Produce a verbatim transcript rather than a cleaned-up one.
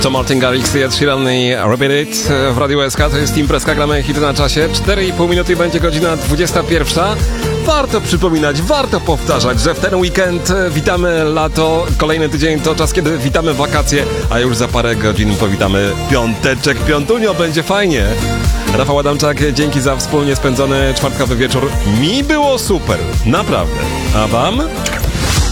To Martin Garrix, Ed Sheeran i Repeat It w Radiu S K. To jest Imprezka, gramy hity na czasie. cztery i pół minuty będzie godzina dwudziesta pierwsza. Warto przypominać, warto powtarzać, że w ten weekend witamy lato, kolejny tydzień to czas, kiedy witamy wakacje, a już za parę godzin powitamy piąteczek, piątunio, będzie fajnie. Rafał Adamczak, dzięki za wspólnie spędzony czwartkowy wieczór. Mi było super, naprawdę. A wam?